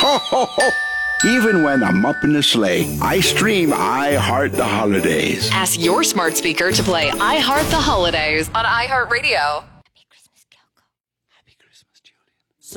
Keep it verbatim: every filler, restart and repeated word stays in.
Ho, ho, ho. Even when I'm up in the sleigh, I stream I Heart the Holidays. Ask your smart speaker to play I Heart the Holidays on iHeartRadio.